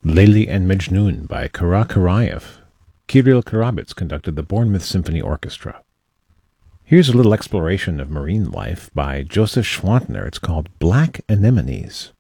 Layli and Mejnun by Kara Karayev. Kirill Karabits conducted the Bournemouth Symphony Orchestra. Here's a little exploration of marine life by Joseph Schwantner. It's called Black Anemones.